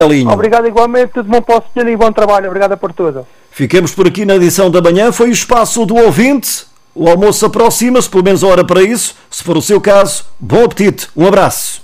Obrigado igualmente, tudo bom para o senhor e bom trabalho. Obrigado por tudo. Ficamos por aqui na edição da manhã. Foi o espaço do ouvinte. O almoço aproxima-se, pelo menos a hora para isso. Se for o seu caso, bom apetite. Um abraço.